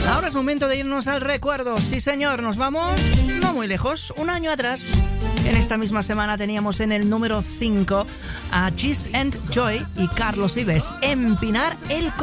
Ahora es momento de irnos al recuerdo. Sí, señor, nos vamos no muy lejos, un año atrás. En esta misma semana teníamos en el número 5 a Cheese and Joy y Carlos Vives, Empinar el